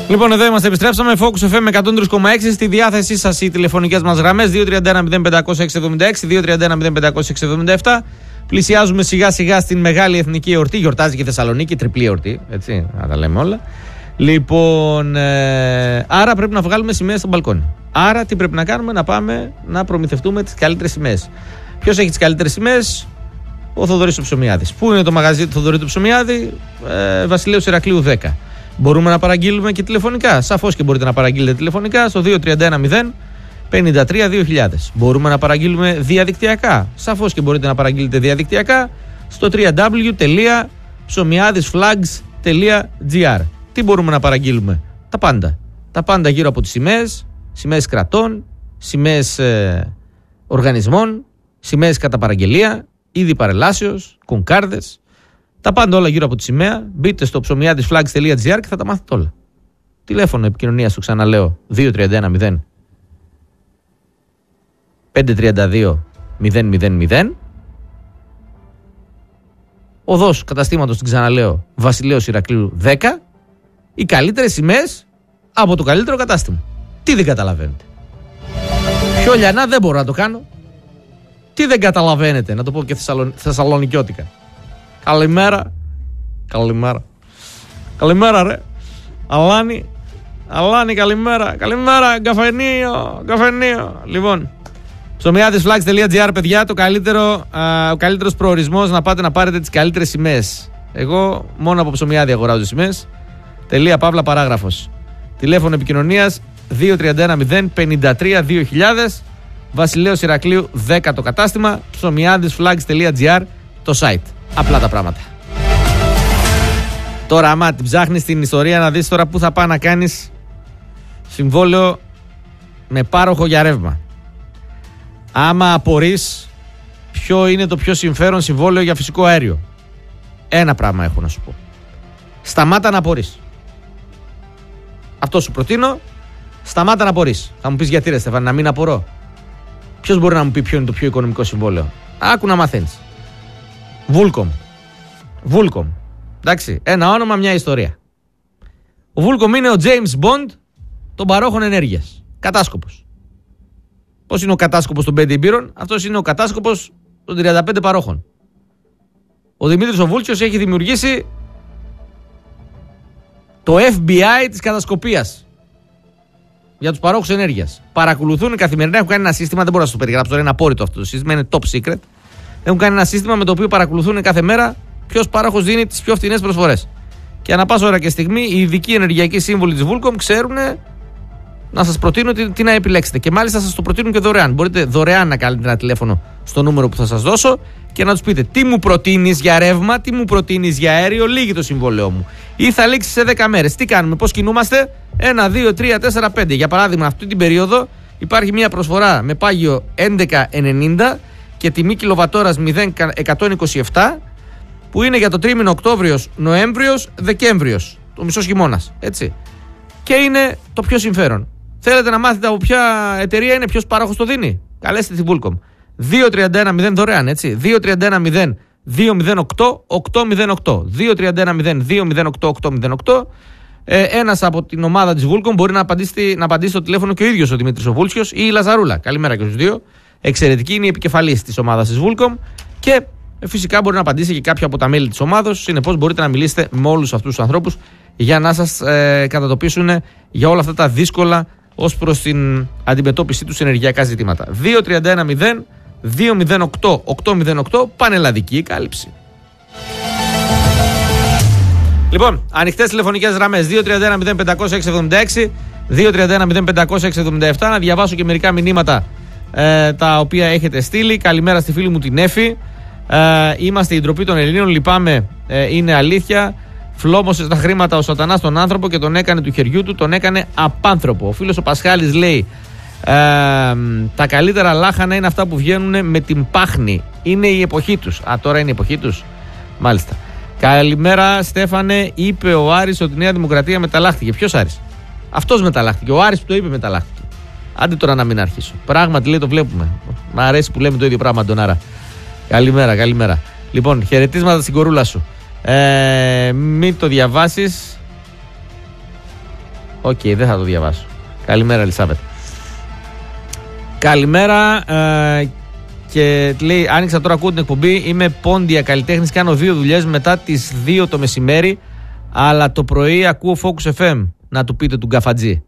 Λοιπόν, εδώ είμαστε, επιστρέψαμε. Focus FM 103,6. Στη διάθεσή σας οι τηλεφωνικές μας γραμμές 231-0500-676, 231-0500-677. Πλησιάζουμε σιγά σιγά στην μεγάλη εθνική εορτή. Γιορτάζει και η Θεσσαλονίκη, τριπλή εορτή. Έτσι, να τα λέμε όλα. Λοιπόν, άρα πρέπει να βγάλουμε σημαίες στο μπαλκόνι. Άρα τι πρέπει να κάνουμε? Να πάμε να προμηθευτούμε τις καλύτερες σημαίες. Ποιος έχει τις καλύτερες σημαίες? Ο Θοδωρής ο Ψωμιάδης. Πού είναι το μαγαζί του Θοδωρή του Ψωμιάδη? Βασιλέως Ηρακλείου 10. Μπορούμε να παραγγείλουμε και τηλεφωνικά. Σαφώς και μπορείτε να παραγγείλετε τηλεφωνικά στο 2310-53-2000. Μπορούμε να παραγγείλουμε διαδικτυακά. Σαφώς και μπορείτε να παραγγείλετε διαδικτυακά στο www.ψωμιάδισflags.gr. Τι μπορούμε να παραγγείλουμε? Τα πάντα. Τα πάντα γύρω από τις σημαίες. Σημαίες κρατών, σημαίες οργανισμών, σημαίες κατά παραγγελία, είδη παρελάσεως, κουνκάρδες. Τα πάντα όλα γύρω από τη σημαία. Μπείτε στο ψωμιάδισflags.gr και θα τα μάθετε όλα. Τηλέφωνο επικοινωνίας, το ξαναλέω, 2310 532 000. Οδός καταστήματος, την ξαναλέω, Βασιλέως Ηρακλείου 10. Οι καλύτερες σημαίες από το καλύτερο κατάστημα. Τι δεν καταλαβαίνετε? Πιο λιανά δεν μπορώ να το κάνω. Τι δεν καταλαβαίνετε? Να το πω και θεσσαλονικιώτικα. Καλημέρα. Καλημέρα. Καλημέρα ρε. Αλάνη καλημέρα. Καλημέρα. Καφενείο. Λοιπόν, ψωμιάδισflags.gr, παιδιά, ο καλύτερος προορισμός να πάτε να πάρετε τις καλύτερες σημαίες. Εγώ μόνο από ψωμιάδι αγοράζω σημαίες. Παύλα παράγραφος. Τηλέφωνο επικοινωνίας 2310-53-2000. Βασιλέως Ηρακλείου 10 το κατάστημα. ψωμιάδισflags.gr το site. Απλά τα πράγματα. Τώρα άμα την ψάχνεις την ιστορία να δεις τώρα που θα πάει να κάνεις συμβόλαιο με πάροχο για ρεύμα, άμα απορείς ποιο είναι το πιο συμφέρον συμβόλαιο για φυσικό αέριο, ένα πράγμα έχω να σου πω: σταμάτα να απορείς. Αυτό σου προτείνω. Σταμάτα να απορείς. Θα μου πεις γιατί ρε Στέφανε, να μην απορώ? Ποιος μπορεί να μου πει ποιο είναι το πιο οικονομικό συμβόλαιο? Άκου να μαθαίνεις. Vulcom. Εντάξει, ένα όνομα, μια ιστορία. Ο Vulcom είναι ο James Bond των παρόχων ενέργειας. Κατάσκοπος. Πώς είναι ο κατάσκοπος των 5 υπήρων? Αυτός είναι ο κατάσκοπος των 35 παρόχων. Ο Δημήτρης ο Βούλτσιος έχει δημιουργήσει το FBI της κατασκοπίας για τους παρόχους ενέργειας. Παρακολουθούν καθημερινά, έχουν κάνει ένα σύστημα, δεν μπορώ να σας το περιγράψω τώρα, είναι απόρριτο αυτό το σύστημα, είναι top secret. Έχουν κάνει ένα σύστημα με το οποίο παρακολουθούν κάθε μέρα ποιος πάροχος δίνει τις πιο φθηνές προσφορές. Και ανά πάσα ώρα και στιγμή οι ειδικοί ενεργειακοί σύμβουλοι της Vulcom ξέρουν να σας προτείνουν τι να επιλέξετε. Και μάλιστα σας το προτείνουν και δωρεάν. Μπορείτε δωρεάν να κάνετε ένα τηλέφωνο στο νούμερο που θα σας δώσω και να τους πείτε τι μου προτείνεις για ρεύμα, τι μου προτείνεις για αέριο, λύγει το συμβόλαιό μου. Ή θα λήξει σε 10 μέρες. Τι κάνουμε, πώς κινούμαστε? 1, 2, 3, 4, 5. Για παράδειγμα, αυτή την περίοδο υπάρχει μια προσφορά με πάγιο 11,90 και τιμή κιλοβατόρας 0,127 που είναι για το τρίμηνο Οκτώβριος, Νοέμβριος, Δεκέμβριος, το μισός χειμώνας, έτσι. Και είναι το πιο συμφέρον. Θέλετε να μάθετε από ποια εταιρεία είναι, ποιος πάροχος το δίνει? Καλέστε την Vulcom. 2310 δωρεάν, έτσι. 2310 208 808. 2310 208 808. Ένας από την ομάδα της Vulcom μπορεί να απαντήσει στο τηλέφωνο και ο ίδιος ο Δημήτρης ο Βούλτσιος ή η Λαζαρούλα. Καλημέρα και στους δύο. Εξαιρετική, είναι η επικεφαλής της ομάδας της Vulcom και φυσικά μπορεί να απαντήσει και κάποιο από τα μέλη της ομάδας. Συνεπώς μπορείτε να μιλήσετε με όλους αυτούς τους ανθρώπους για να σας κατατοπίσουν για όλα αυτά τα δύσκολα ως προς την αντιμετώπιση τους σε ενεργειακά ζητήματα. 2310 208 808, πανελλαδική κάλυψη. Λοιπόν, ανοιχτές τηλεφωνικές γραμμές 231 0500 676, 231 0500 677. Να διαβάσω και μερικά μηνύματα τα οποία έχετε στείλει. Καλημέρα στη φίλη μου την Έφη. Είμαστε η ντροπή των Ελλήνων, λυπάμαι, είναι αλήθεια. Φλόμωσε τα χρήματα ο σατανάς τον άνθρωπο και τον έκανε του χεριού του, τον έκανε απάνθρωπο. Ο φίλος ο Πασχάλης λέει: τα καλύτερα λάχανα είναι αυτά που βγαίνουν με την πάχνη. Είναι η εποχή τους. Τώρα είναι η εποχή τους. Μάλιστα. Καλημέρα, Στέφανε. Είπε ο Άρης ότι η Νέα Δημοκρατία μεταλλάχθηκε. Ποιος Άρης? Αυτός μεταλλάχθηκε. Ο Άρης που το είπε μεταλλάχθηκε. Άντε τώρα να μην αρχίσω. Πράγματι λέει, το βλέπουμε. Μ' αρέσει που λέμε το ίδιο πράγμα τον Άρα. Καλημέρα. Λοιπόν, χαιρετίσματα στην κορούλα σου. Μην το διαβάσεις. Οκ, δεν θα το διαβάσω. Καλημέρα, Ελισάβετ. Καλημέρα. Και λέει, άνοιξα τώρα, ακούω την εκπομπή. Είμαι πόντια καλλιτέχνης. Κάνω 2 δουλειές μετά τις 2 το μεσημέρι. Αλλά το πρωί ακούω Focus FM. Να του πείτε του Γκαφατζή.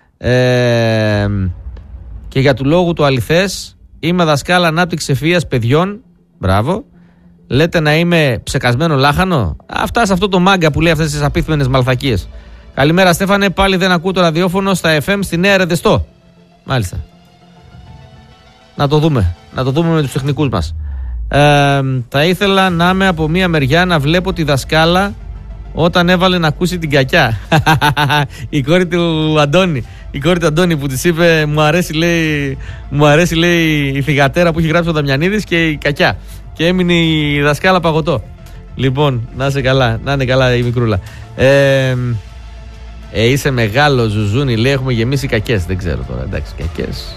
Και για του λόγου του αληθές, είμαι δασκάλα ανάπτυξη ευφυΐας παιδιών. Μπράβο. Λέτε να είμαι ψεκασμένο λάχανο. Αυτά σε αυτό το μάγκα που λέει αυτές τις απίθμενες μαλθακίες. Καλημέρα, Στέφανε. Πάλι δεν ακούω το ραδιόφωνο στα FM στη Νέα Ρεδεστό. Μάλιστα. Να το δούμε. Να το δούμε με τους τεχνικούς μας. Θα ήθελα να είμαι από μία μεριά να βλέπω τη δασκάλα όταν έβαλε να ακούσει την κακιά. Η κόρη του Αντώνη. Η κόρη του Αντώνη που της είπε μου αρέσει λέει η θυγατέρα που έχει γράψει ο Δαμιανίδης και η κακιά. Και έμεινε η δασκάλα παγωτό. Λοιπόν, να είναι καλά η μικρούλα. Είσαι μεγάλο ζουζούνι, λέει, έχουμε γεμίσει κακές. Δεν ξέρω τώρα, εντάξει, κακές.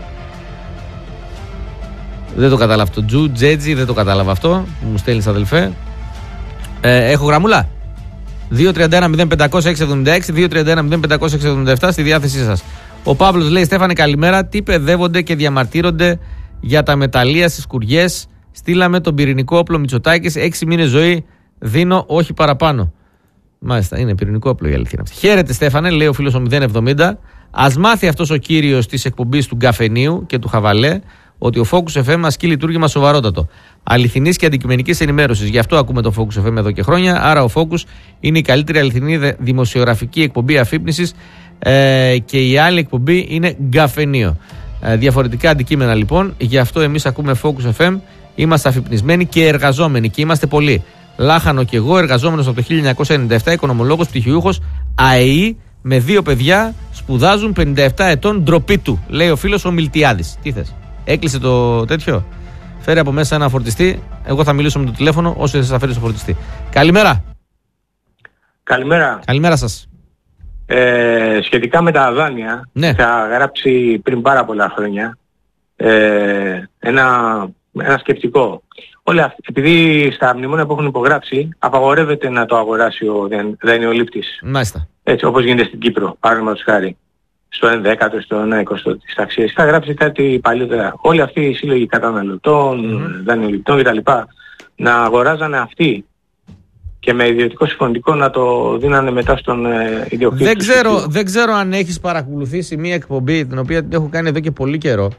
Δεν το κατάλαβα αυτό. Τζέτζι, δεν το κατάλαβα αυτό που μου στέλνεις, αδελφέ. Έχω γραμμούλα. 2-31-0500-676, 2-31-0500-677 στη διάθεσή σας. Ο Παύλος λέει, Στέφανε, καλημέρα. Τι παιδεύονται και διαμαρτύρονται για τα μεταλλεία στις κουριές. Στείλαμε τον πυρηνικό όπλο Μητσοτάκης. 6 μήνες ζωή δίνω, όχι παραπάνω. Μάλιστα, είναι πυρηνικό όπλο η αλήθεια. Χαίρετε, Στέφανε, λέει ο φίλος ο 070. Ας μάθει αυτός ο κύριος της εκπομπής του Γκαφενίου και του Χαβαλέ ότι ο Focus FM ασκεί λειτουργήμα σοβαρότατο. Αληθινής και αντικειμενικής ενημέρωσης. Γι' αυτό ακούμε το Focus FM εδώ και χρόνια. Άρα ο Focus είναι η καλύτερη αληθινή δημοσιογραφική εκπομπή αφύπνισης και η άλλη εκπομπή είναι Γκαφενείο. Διαφορετικά αντικείμενα λοιπόν. Γι' αυτό εμείς ακούμε Focus FM. Είμαστε αφυπνισμένοι και εργαζόμενοι και είμαστε πολλοί. Λάχανο και εγώ, εργαζόμενος από το 1997, οικονομολόγος, πτυχιούχος, ΑΕΗ, με 2 παιδιά, σπουδάζουν, 57 ετών, ντροπή του, λέει ο φίλος ο Μιλτιάδης. Τι θες, έκλεισε το τέτοιο? Φέρει από μέσα ένα φορτιστή. Εγώ θα μιλήσω με το τηλέφωνο όσο θα φέρει στο φορτιστή. Καλημέρα. Καλημέρα. Καλημέρα σας. Σχετικά με τα δάνεια, ναι, είχα γράψει πριν πάρα πολλά χρόνια ένα σκεπτικό. Επειδή στα μνημόνια που έχουν υπογράψει απαγορεύεται να το αγοράσει ο δανειολήπτης. Μάλιστα. Έτσι όπως γίνεται στην Κύπρο, παραδείγματος χάρη. Στο 1/10, στο 1/20 της αξίας. Είχα γράψει κάτι παλιότερα. Όλοι αυτοί οι σύλλογοι καταναλωτών, δανειοληπτών κτλ. Να αγοράζανε αυτοί και με ιδιωτικό συμφωνητικό να το δίνανε μετά στον ιδιοκτήτη. Δεν ξέρω αν έχεις παρακολουθήσει μια εκπομπή την οποία την έχω κάνει εδώ και πολύ καιρό.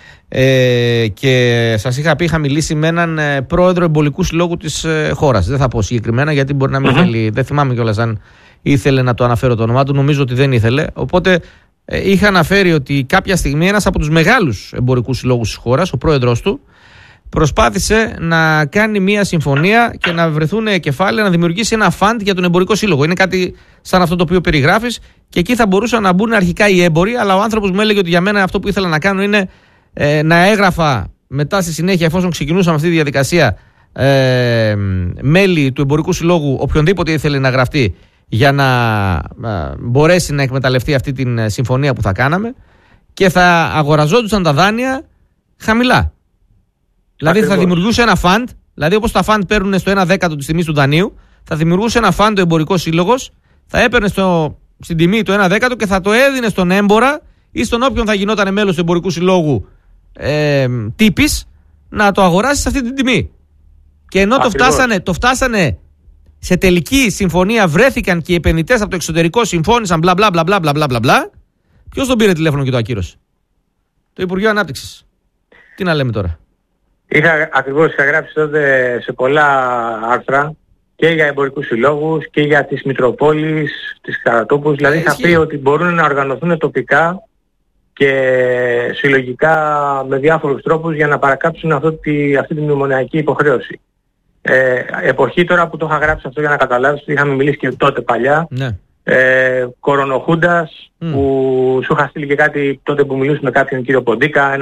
Και σας είχα μιλήσει με έναν πρόεδρο εμπορικού συλλόγου της χώρας. Δεν θα πω συγκεκριμένα γιατί μπορεί να μην θέλει. Δεν θυμάμαι κιόλας αν ήθελε να το αναφέρω το όνομά του. Νομίζω ότι δεν ήθελε. Οπότε είχα αναφέρει ότι κάποια στιγμή ένας από τους μεγάλους εμπορικούς συλλόγους της χώρας, ο πρόεδρος του, προσπάθησε να κάνει μια συμφωνία και να βρεθούν κεφάλαια, να δημιουργήσει ένα φαντ για τον εμπορικό σύλλογο. Είναι κάτι σαν αυτό το οποίο περιγράφεις και εκεί θα μπορούσαν να μπουν αρχικά οι έμποροι, αλλά ο άνθρωπος μου έλεγε ότι για μένα αυτό που ήθελα να κάνω είναι να έγραφα μετά στη συνέχεια, εφόσον ξεκινούσαμε αυτή τη διαδικασία, μέλη του εμπορικού συλλόγου, οποιονδήποτε ήθελε να γραφτεί, για να μπορέσει να εκμεταλλευτεί αυτή τη συμφωνία που θα κάναμε, και θα αγοραζόντουσαν τα δάνεια χαμηλά. Δηλαδή θα δημιουργούσε ένα φαντ, δηλαδή όπως τα φαντ παίρνουν στο 1/10 της τιμής του δανείου, θα δημιουργούσε ένα φαντ ο εμπορικός σύλλογος, θα έπαιρνε στην τιμή το 1/10 και θα το έδινε στον έμπορα ή στον όποιον θα γινόταν μέλος του εμπορικού συλλόγου τύπης να το αγοράσει σε αυτή την τιμή. Και ενώ το φτάσανε σε τελική συμφωνία, βρέθηκαν και οι επενδυτές από το εξωτερικό συμφώνησαν μπλα μπλα μπλα μπλα μπλα μπλα. Ποιος τον πήρε τηλέφωνο και το ακύρωσε? Το Υπουργείο Ανάπτυξης. Τι να λέμε τώρα? Είχα γράψει τότε σε πολλά άρθρα και για εμπορικούς συλλόγους και για τις Μητροπόλεις, τις Καρατόπους. Δηλαδή είχα πει ότι μπορούν να οργανωθούν τοπικά και συλλογικά με διάφορους τρόπους για να παρακάψουν αυτή τη μνημονιακή υποχρέωση. Εποχή τώρα που το είχα γράψει αυτό, για να καταλάβεις, είχαμε μιλήσει και τότε παλιά. Ναι. Κορονοχούντας, που σου είχα στείλει και κάτι τότε που μιλούσε με κάποιον κύριο Ποντίκα,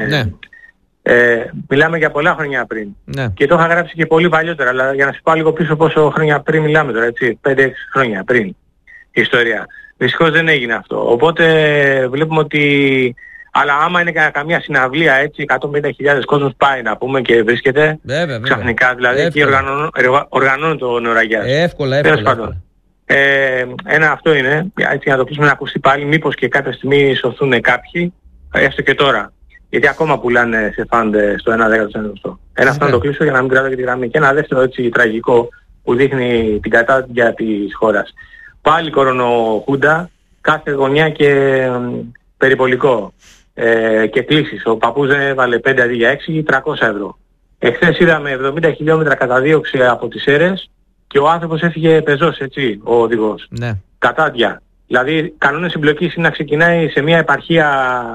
μιλάμε για πολλά χρόνια πριν. Ναι. Και το είχα γράψει και πολύ παλιότερα, αλλά για να σου πάω λίγο πίσω πόσο χρόνια πριν μιλάμε τώρα, έτσι, 5-6 χρόνια πριν η ιστορία. Δυστυχώς δεν έγινε αυτό. Οπότε βλέπουμε ότι... Αλλά άμα είναι καμία συναυλία, έτσι, 150.000 κόσμος πάει να πούμε και βρίσκεται, βέβαια. Ξαφνικά δηλαδή, εκεί οργανώνουν το νεοραγιάς. Εύκολα. Ένα αυτό είναι, έτσι να το κλείσουμε να ακουστεί πάλι, μήπως και κάποια στιγμή σωθούν κάποιοι, έστω και τώρα. Γιατί ακόμα πουλάνε σε φάντε στο 1/10. Ένα αυτό να το κλείσω για να μην κρατώ και τη γραμμή. Και ένα δεύτερο έτσι τραγικό που δείχνει την κατάδια της χώρας. Πάλι κορονοχούντα, κάθε γωνιά και περιπολικό. Και κλήσεις. Ο παππούς έβαλε 5 αντί για 6, 300 ευρώ. Εχθές είδαμε 70 χιλιόμετρα καταδίωξη από τις αίρες και ο άνθρωπος έφυγε πεζός, έτσι, ο οδηγός. Ναι. Κατάδια. Δηλαδή, κανόνες συμπλοκής είναι να ξεκινάει σε μια επαρχία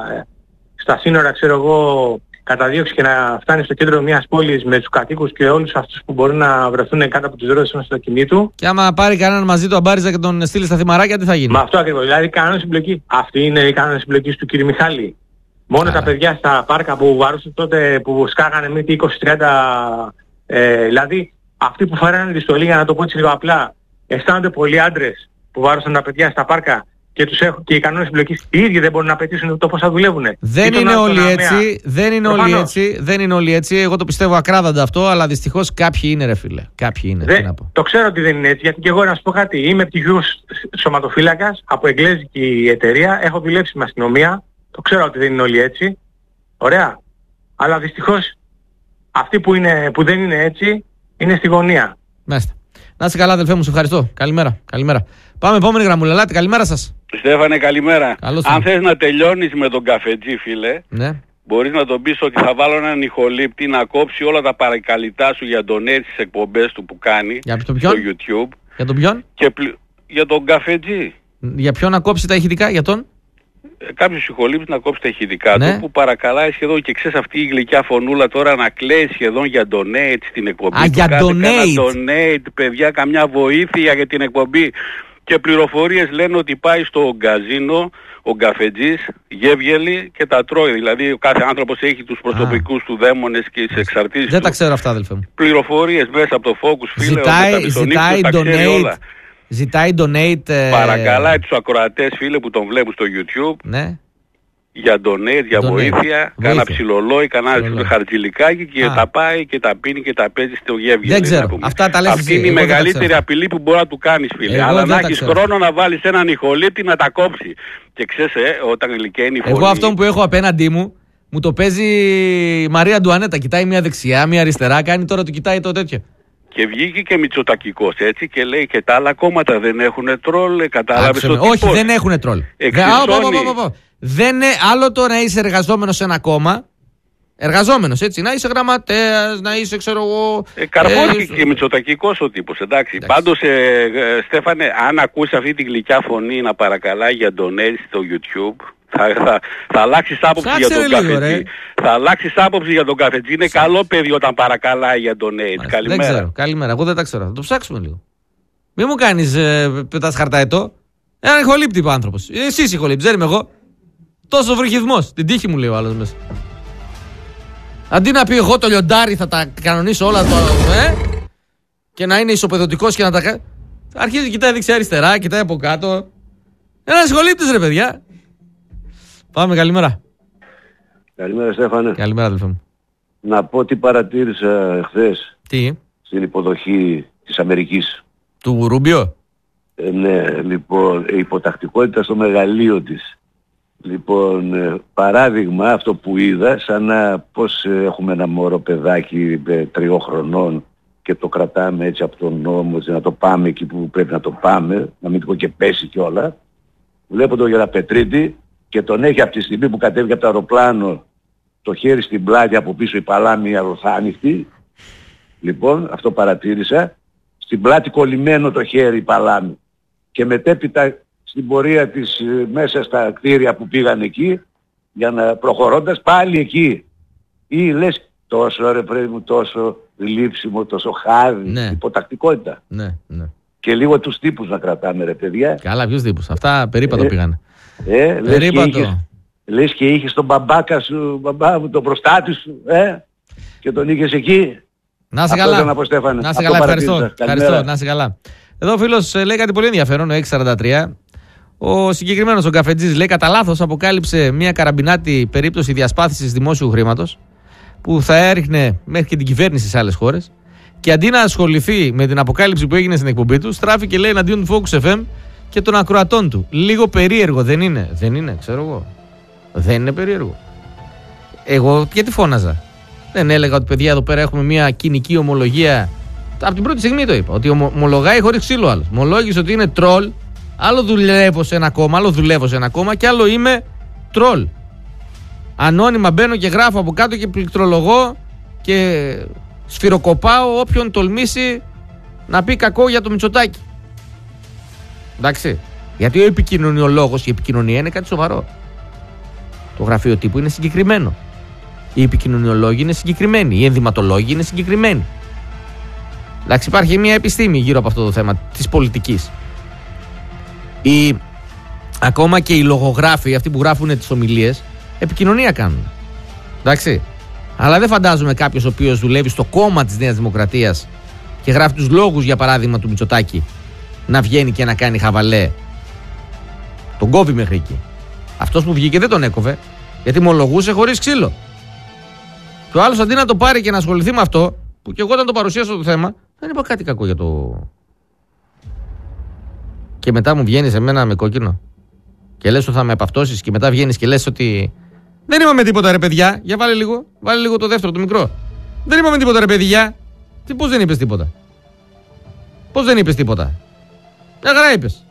στα σύνορα, ξέρω εγώ, καταδίωξη και να φτάνει στο κέντρο μιας πόλης με τους κατοίκους και όλους αυτούς που μπορούν να βρεθούν κάτω από τις ρόδες στο αυτοκινήτου. Και άμα πάρει κανέναν μαζί του αμπάριζα και τον στείλει στα θυμαράκια, τι θα γίνει? Με αυτό ακριβώς. Δηλαδή, κανόνες συμπλοκή. Αυτή είναι η κανόνες συμπλοκής του κ. Μιχάλη. Μόνο τα παιδιά στα πάρκα που βαρούσαν τότε, που σκάγανε με 20-30, δηλαδή αυτοί που φοράνε τη στολή, για να το πω έτσι λίγο απλά, αισθάνονται πολλοί άντρες που βάρουσαν τα παιδιά στα πάρκα και τους έχουν και οι κανόνες συμπλοκής οι ίδιοι δεν μπορούν να απαιτήσουν το πώς θα δουλεύουν. Δεν είναι όλοι έτσι, δεν είναι όλοι έτσι. Εγώ το πιστεύω ακράδαντα αυτό, αλλά δυστυχώς κάποιοι είναι, ρε φίλε. Κάποιοι είναι. Το ξέρω ότι δεν είναι έτσι, γιατί και εγώ να σου πω κάτι, είμαι πτυχιούχος σωματοφύλακας από εγγλέζικη εταιρεία, έχω δουλέψει με αστυνομία. Το ξέρω ότι δεν είναι όλοι έτσι. Ωραία. Αλλά δυστυχώς αυτοί που δεν είναι έτσι είναι στη γωνία. Μάλιστα. Να είσαι καλά, αδελφέ μου, σε ευχαριστώ. Καλημέρα. Πάμε επόμενη γραμμούλα. Ελάτε, καλημέρα σας. Στέφανε, καλημέρα. Καλώς Αν θες να τελειώνεις με τον καφετζή, φίλε, ναι, μπορείς να τον πεις ότι θα βάλω έναν ηχολήπτη να κόψει όλα τα παρακαλυτά σου για τον έτσι στις εκπομπές του που κάνει στο YouTube. Για τον ποιον? Για τον καφετζή. Για ποιον να κόψει τα ηχητικά, για τον? Κάποιος ηχολήπτης να κόψει τα ηχητικά του, που παρακαλάει σχεδόν, και ξέρεις αυτή η γλυκιά φωνούλα τώρα να κλαίει σχεδόν για donate στην εκπομπή. Για donate, παιδιά, καμιά βοήθεια για την εκπομπή. Και πληροφορίες λένε ότι πάει στο γκαζίνο ο καφετζής, γεύγελη και τα τρώει. Δηλαδή ο κάθε άνθρωπος έχει τους προσωπικούς του δαίμονες και τις εξαρτήσεις. Δεν τα ξέρω αυτά, αδελφέ μου. Πληροφορίες μέσα από το Focus, φίλε, ζητάει donate. Παρακαλάει τους ακροατές, φίλε, που τον βλέπουν στο YouTube. Ναι. Για donate, για βοήθεια, κάνα ψιλολόι, κάνα χαρτζηλικάκι και τα πάει και τα πίνει και τα παίζει στο γεύγελ. Δεν ξέρω. Αυτά τα λες αυτή είναι η μεγαλύτερη απειλή που μπορεί να του κάνεις, φίλε. Αλλά να έχεις χρόνο να βάλεις έναν ηχολήπτη να τα κόψει. Και ξέρεις, όταν γλυκαίνει η φωνή. Εγώ αυτόν που έχω απέναντί μου το παίζει η Μαρία Αντουανέτα. Κοιτάει μία δεξιά, μία αριστερά, κάνει τώρα του κοιτάει το τέτοιο. Και βγήκε και Μητσοτακικός έτσι και λέει και τα άλλα κόμματα δεν έχουν τρόλ, κατάλαβες ότι... Όχι, δεν έχουν τρόλ. Άλλο το να είσαι εργαζόμενος σε ένα κόμμα, εργαζόμενος έτσι, να είσαι γραμματέας, να είσαι ξέρω εγώ... Καρπόθηκε και Μητσοτακικός ο τύπος, εντάξει. Πάντως, Στέφανε, αν ακούσει αυτή τη γλυκιά φωνή να παρακαλάει για donate στο YouTube... Θα αλλάξεις άποψη για τον καφετζή. Θα αλλάξεις άποψη για τον καφετζή. Είναι καλό παιδί όταν παρακαλάει για τον donate. Καλημέρα. Δεν ξέρω. Καλημέρα. Εγώ δεν τα ξέρω. Θα το ψάξουμε λίγο. Μην μου κάνεις πετάς χαρταετό. Έναν ηχολήπτη είπε ο άνθρωπος. Εσείς ηχολήπτη, δεν είμαι εγώ. Τόσο βρυχισμός. Την τύχη μου λέει ο άλλος μέσα. Αντί να πει εγώ το λιοντάρι θα τα κανονίσω όλα και να είναι ισοπεδωτικός και να τα κάνει. Αρχίζει, κοιτάει δεξιά-αριστερά, κοιτάει από κάτω. Ένας ηχολήπτης ρε παιδιά. Πάμε, καλημέρα. Καλημέρα, Στέφανε. Καλημέρα, αδελφέ μου. Να πω τι παρατήρησα χθες. Τι? Στην υποδοχή της Αμερικής. Του Ρούμπιο. Ναι, λοιπόν, η υποτακτικότητα στο μεγαλείο της. Λοιπόν, παράδειγμα αυτό που είδα, σαν να πώς έχουμε ένα μωρό παιδάκι 3 χρονών και το κρατάμε έτσι από τον νόμο, έτσι, να το πάμε εκεί που πρέπει να το πάμε, να μην το και πέσει κιόλα. Βλέπω τον Γεραπετρίτη και τον έχει από τη στιγμή που κατέβηκε από το αεροπλάνο το χέρι στην πλάτη, από πίσω η παλάμη αρρωθάνυχτη. Λοιπόν, αυτό παρατήρησα. Στην πλάτη κολλημένο το χέρι η παλάμη. Και μετέπειτα στην πορεία της μέσα στα κτίρια που πήγαν εκεί, για να προχωρώντας πάλι εκεί. Ή λες τόσο ρε πρέπει μου, τόσο λείψιμο, τόσο χάδι, υποτακτικότητα. Ναι. Και λίγο τους τύπους να κρατάμε ρε παιδιά. Καλά, ποιους τύπους? Αυτά περίπατο πήγανε. Λες και είχες τον μπαμπάκα σου, μπαμπά μου, τον προστάτη σου, και τον είχες εκεί. Να είσαι καλά. Να είσαι καλά, ευχαριστώ. Να είσαι καλά. Εδώ ο φίλος λέει κάτι πολύ ενδιαφέρον, ο 643. Ο συγκεκριμένος ο καφετζής λέει κατά λάθος αποκάλυψε μια καραμπινάτη περίπτωση διασπάθησης δημόσιου χρήματος που θα έριχνε μέχρι και την κυβέρνηση σε άλλες χώρες Και αντί να ασχοληθεί με την αποκάλυψη που έγινε στην εκπομπή του, στράφηκε λέει εναντίον του Focus FM και των ακροατών του. Λίγο περίεργο, δεν είναι? Δεν είναι, ξέρω εγώ. Δεν είναι περίεργο? Εγώ γιατί φώναζα? Δεν έλεγα ότι παιδιά εδώ πέρα έχουμε μια κοινική ομολογία? Από την πρώτη στιγμή το είπα. Ότι ομολογάει χωρίς ξύλο άλλο. Ομολόγησε ότι είναι τρολ. Άλλο δουλεύω σε ένα κόμμα, και άλλο είμαι τρολ. Ανώνυμα μπαίνω και γράφω από κάτω και πληκτρολογώ και σφυροκοπάω όποιον τολμήσει να πει κακό για το Μητσοτάκη. Εντάξει. Γιατί ο επικοινωνιολόγος, η επικοινωνία είναι κάτι σοβαρό. Το γραφείο τύπου είναι συγκεκριμένο. Οι επικοινωνιολόγοι είναι συγκεκριμένοι. Οι ενδυματολόγοι είναι συγκεκριμένοι. Εντάξει, υπάρχει μια επιστήμη γύρω από αυτό το θέμα της πολιτικής. Ακόμα και οι λογογράφοι, αυτοί που γράφουν τις ομιλίες, επικοινωνία κάνουν. Εντάξει. Αλλά δεν φαντάζομαι κάποιος ο οποίος δουλεύει στο κόμμα της Νέας Δημοκρατίας και γράφει τους λόγους, για παράδειγμα, του Μητσοτάκη, να βγαίνει και να κάνει χαβαλέ. Τον κόβει μέχρι εκεί. Αυτός που βγήκε δεν τον έκοβε, γιατί ομολογούσε χωρίς ξύλο. Και ο άλλος αντί να το πάρει και να ασχοληθεί με αυτό, που και εγώ όταν το παρουσίασα το θέμα, δεν είπα κάτι κακό για το. Και μετά μου βγαίνεις εμένα με κόκκινο και λες ότι θα με επαυτώσεις, και μετά βγαίνεις και λες ότι δεν είπαμε τίποτα ρε παιδιά. Για βάλε λίγο το δεύτερο, το μικρό. Δεν είπαμε τίποτα ρε παιδιά. Πώς δεν είπες τίποτα? Πώς δεν είπες τίποτα? Μια χαρά είπες.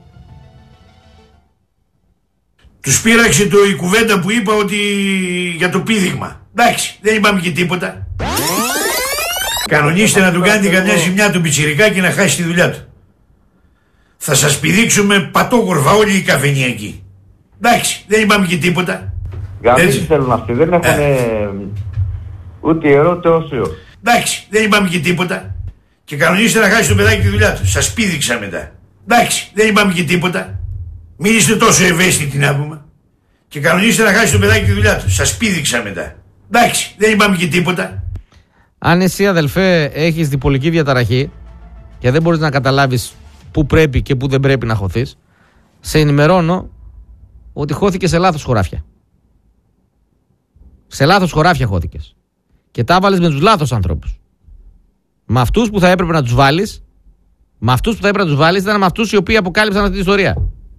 Τους πείραξε η κουβέντα που είπα ότι για το πήδηγμα. Εντάξει, δεν είπαμε και τίποτα. Κανονίστε να του κάνετε καμιά ζημιά του πιτσιρικά και να χάσει τη δουλειά του. Θα σας πηδήξουμε πατόγορφα όλοι οι καφενιακοί. Εντάξει, δεν είπαμε και τίποτα. Γαμίς θέλουν αυτοί, δεν έχουν ούτε ιερό ούτε όσιο. Εντάξει, δεν είπαμε και τίποτα. Και κανονίστε να χάσει το παιδάκι τη δουλειά του. Σας πήδηξα μετά. Εντάξει, δεν είπαμε και τίποτα. Μην είστε τόσο ευαίσθητοι να πούμε. Και κανονίστε να χάσει το παιδάκι τη δουλειά του. Σας πήδηξα μετά. Εντάξει, δεν είπαμε και τίποτα. Αν εσύ, αδελφέ, έχεις διπολική διαταραχή και δεν μπορείς να καταλάβεις πού πρέπει και πού δεν πρέπει να χωθείς, σε ενημερώνω ότι χώθηκες σε λάθος χωράφια. Σε λάθος χωράφια χώθηκες. Και τα έβαλες με τους λάθος ανθρώπους. Με αυτούς που θα έπρεπε να τους βάλεις, ήταν με αυτούς οι οποίοι αποκάλυψαν αυτή την ιστορία.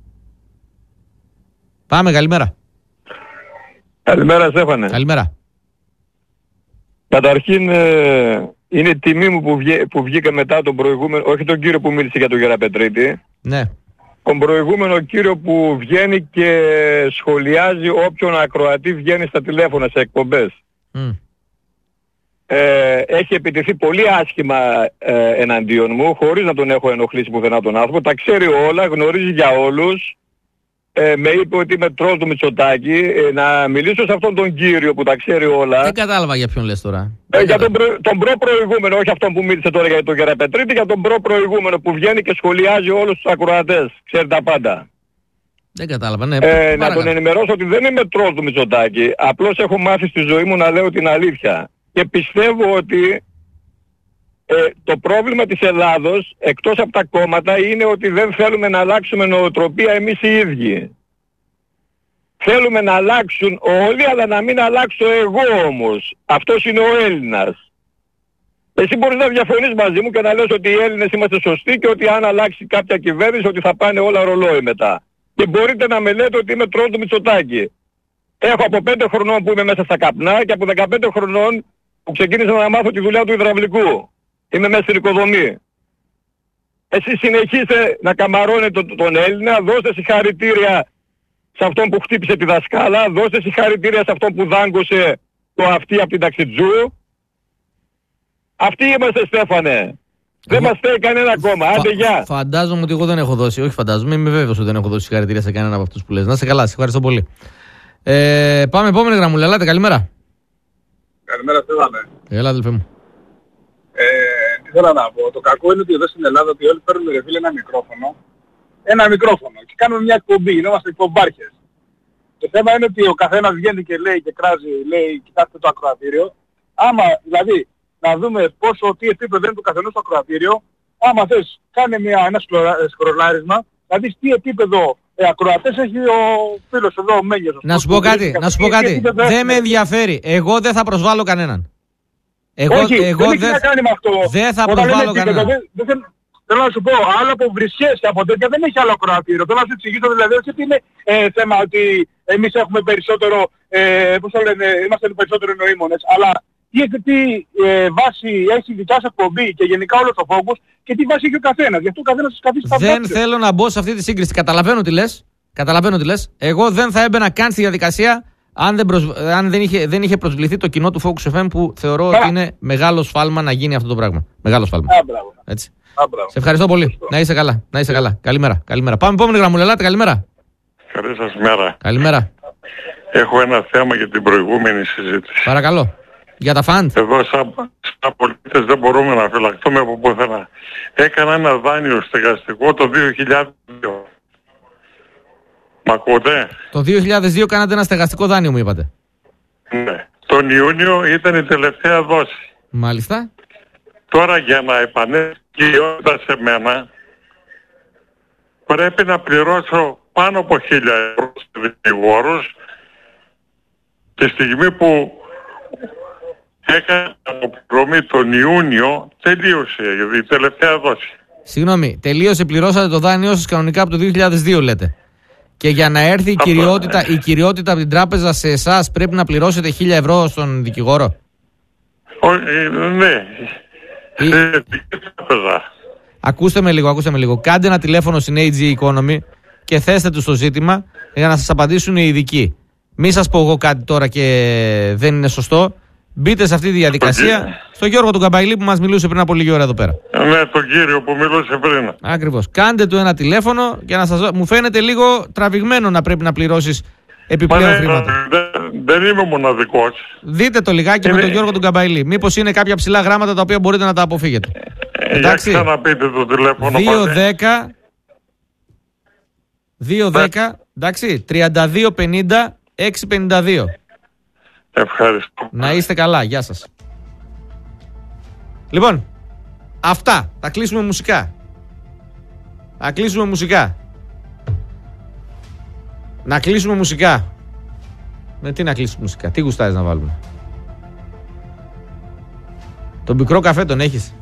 Πάμε, καλημέρα. Καλημέρα, Στέφανε. Καλημέρα. Καταρχήν είναι τιμή μου που βγήκα μετά τον προηγούμενο, όχι τον κύριο που μίλησε για τον Γεραπετρίτη. Ναι. Τον προηγούμενο κύριο που βγαίνει και σχολιάζει όποιον ακροατή βγαίνει στα τηλέφωνα, σε εκπομπές. Έχει επιτεθεί πολύ άσχημα εναντίον μου, χωρίς να τον έχω ενοχλήσει πουθενά τον άνθρωπο. Τα ξέρει όλα, γνωρίζει για όλους. Με είπε ότι είμαι τρόλ του Μητσοτάκη. Να μιλήσω σε αυτόν τον κύριο που τα ξέρει όλα. Δεν κατάλαβα για ποιον λες τώρα. Για τον προ-προηγούμενο, όχι αυτόν που μίλησε τώρα για τον Γεραπετρίτη, για τον προ-προηγούμενο που βγαίνει και σχολιάζει όλους τους ακροατές. Ξέρει τα πάντα. Δεν κατάλαβα, ναι. Να τον ενημερώσω ότι δεν είμαι τρόλ του Μητσοτάκη. Απλώς έχω μάθει στη ζωή μου να λέω την αλήθεια. Και πιστεύω ότι το πρόβλημα της Ελλάδος, εκτός από τα κόμματα, είναι ότι δεν θέλουμε να αλλάξουμε νοοτροπία εμείς οι ίδιοι. Θέλουμε να αλλάξουν όλοι, αλλά να μην αλλάξω εγώ όμως. Αυτός είναι ο Έλληνας. Εσύ μπορείς να διαφωνείς μαζί μου και να λες ότι οι Έλληνες είμαστε σωστοί και ότι αν αλλάξει κάποια κυβέρνηση ότι θα πάνε όλα ρολόι μετά. Και μπορείτε να με λέτε ότι είμαι τρόλ του Μητσοτάκη. Έχω από 5 χρονών που είμαι μέσα στα καπνά και από 15 χρονών που ξεκίνησα να μάθω τη δουλειά του υδραυλικού. Είμαι μέσα στην οικοδομή. Εσείς συνεχίστε να καμαρώνετε τον Έλληνα, δώστε συγχαρητήρια σε αυτόν που χτύπησε τη δασκάλα, δώστε συγχαρητήρια σε αυτόν που δάγκωσε το αυτί από την ταξιτζού. Αυτοί είμαστε, Στέφανε. Δεν μας φταίει κανένα κόμμα. Άντε, γεια. Φαντάζομαι ότι εγώ δεν έχω δώσει, όχι φαντάζομαι, είμαι βέβαιος ότι δεν έχω δώσει συγχαρητήρια σε κανένα από αυτούς που λες. Να είσαι καλά, σε ευχαριστώ πολύ. Πάμε επόμενη γραμμούλα, ελάτε, καλημέρα. Καλημέρα, Στέφανε. Έλα, αδελφέ μου. Τι θέλω να πω, το κακό είναι ότι εδώ στην Ελλάδα ότι όλοι παίρνουν ρε φίλε ένα μικρόφωνο και κάνουμε μια εκπομπή, γινόμαστε εκπομπάρχες. Το θέμα είναι ότι ο καθένας βγαίνει και λέει και κράζει, λέει κοιτάξτε το ακροατήριο. Άμα δηλαδή να δούμε τι επίπεδο είναι του καθενός το ακροατήριο, άμα θες κάνε ένα σκρολάρισμα, να δεις τι επίπεδο ακροατές έχει ο φίλος εδώ, ο Μέγιος. Να σου πω κάτι, δεν με ενδιαφέρει, εγώ δεν θα προσβάλλω κανέναν. Όχι, δεν έχει να κάνει με αυτό. Δεν θα προσβάλλω κανένα. Θέλω να σου πω, άλλο από βρισιές και από τέτοια δεν έχει άλλο ακροατήριο. Θέλω να σου εξηγήσω δηλαδή ότι είναι θέμα ότι εμείς έχουμε περισσότερο, πώς το λένε, είμαστε περισσότερο νοήμονες, αλλά τι βάση έχει η δικιά σας εκπομπή και γενικά όλος ο φόκους και τι βάση έχει ο καθένας. Γι' αυτό ο καθένας σας καθίσει τα Δεν θέλω να μπω σε αυτή τη σύγκριση. Καταλαβαίνω τι λες. Εγώ δεν θα έμπαινα καν στη διαδικασία αν δεν είχε προσβληθεί το κοινό του Focus FM που θεωρώ ότι είναι μεγάλο σφάλμα να γίνει αυτό το πράγμα. Μεγάλο σφάλμα. Έτσι. Σε ευχαριστώ πολύ. Να είσαι καλά. Καλημέρα. Πάμε επόμενη γραμμούλα. Ελάτε, καλημέρα. Καλή σας μέρα. Καλημέρα. Έχω ένα θέμα για την προηγούμενη συζήτηση. Παρακαλώ. Για τα φαντ. Εδώ σαν πολίτες δεν μπορούμε να φυλαχτούμε από πουθενά. Έκανα ένα δάνειο στεγαστικό το 2002. Μ' ακούτε? Το 2002 κάνατε ένα στεγαστικό δάνειο, μου είπατε. Ναι. Τον Ιούνιο ήταν η τελευταία δόση. Μάλιστα. Τώρα για να επανέλθει σε μένα πρέπει να πληρώσω πάνω από 1.000 ευρώ στους δικηγόρους τη στιγμή που έκανα αποπληρωμή τον Ιούνιο, τελείωσε η τελευταία δόση. Συγγνώμη, τελείωσε, πληρώσατε το δάνειό σας κανονικά από το 2002 λέτε. Και για να έρθει η κυριότητα από την τράπεζα σε εσάς πρέπει να πληρώσετε 1.000 ευρώ στον δικηγόρο. Ναι. Ακούστε με λίγο. Κάντε ένα τηλέφωνο στην AG Economy και θέστε τους το ζήτημα για να σας απαντήσουν οι ειδικοί. Μη σας πω εγώ κάτι τώρα και δεν είναι σωστό. Μπείτε σε αυτή τη διαδικασία. Στο Γιώργο τον Καμπαϊλή που μας μιλούσε πριν από λίγη ώρα εδώ πέρα. Ναι, τον κύριο που μιλούσε πριν. Ακριβώς. Κάντε του ένα τηλέφωνο και να σας... Μου φαίνεται λίγο τραβηγμένο να πρέπει να πληρώσεις επιπλέον χρήματα. Δεν είμαι μοναδικός. Δείτε το λιγάκι με τον Γιώργο τον Καμπαϊλή. Μήπως είναι κάποια ψηλά γράμματα τα οποία μπορείτε να τα αποφύγετε. Εντάξει. Για ξαναπείτε το τηλέφωνο. 210, εντάξει, 3250 652. Ευχαριστώ. Να είστε καλά, γεια σας. Λοιπόν, αυτά. Θα κλείσουμε μουσικά. Να κλείσουμε μουσικά. Με τι να κλείσουμε μουσικά, τι γουστάρεις να βάλουμε? Τον πικρό καφέ τον έχεις?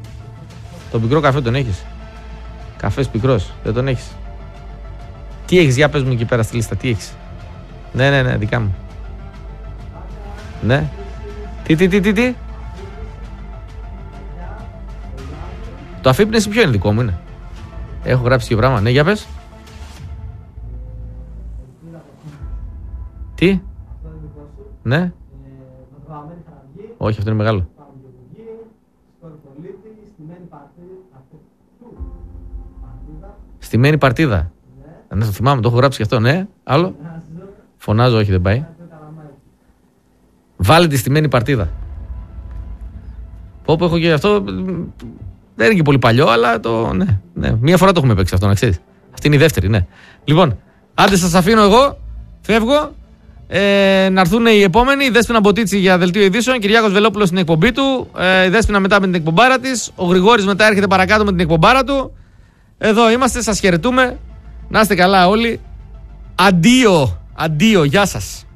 Καφές πικρός, δεν τον έχεις? Τι έχεις, για πες μου εκεί πέρα στη λίστα, τι έχεις? Ναι, δικά μου. Ναι. Τι. Το αφύπνεση ποιο είναι, δικό μου είναι? Έχω γράψει και πράγμα. Ναι, για πες. Τι? Ναι. Όχι, αυτό είναι μεγάλο. Στημένη παρτίδα. Ναι, το θυμάμαι, το έχω γράψει και αυτό, ναι. Άλλο. Φωνάζω, όχι, δεν πάει. Βάλε τη στημένη παρτίδα. Πω έχω και αυτό. Δεν είναι και πολύ παλιό, αλλά ναι. Μία φορά το έχουμε παίξει αυτό, να ξέρεις. Αυτή είναι η δεύτερη, ναι. Λοιπόν, άντε σας αφήνω εγώ. Φεύγω. Να έρθουν οι επόμενοι. Η Δέσποινα Μποτίτσι για δελτίο ειδήσεων. Κυριάκος Βελόπουλος στην εκπομπή του. Η Δέσποινα μετά με την εκπομπάρα της. Ο Γρηγόρης μετά έρχεται παρακάτω με την εκπομπάρα του. Εδώ είμαστε, σας χαιρετούμε. Να είστε καλά όλοι. Αντίο, γεια σας.